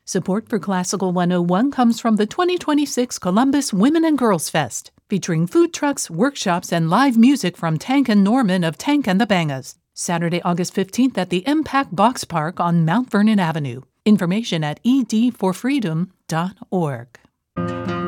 Support for Classical 101 comes from the 2026 Columbus Women and Girls Fest, featuring food trucks, workshops, and live music from Tank and Norman of Tank and the Bangas. Saturday, August 15th at the Impact Box Park on Mount Vernon Avenue. Information at edforfreedom.org.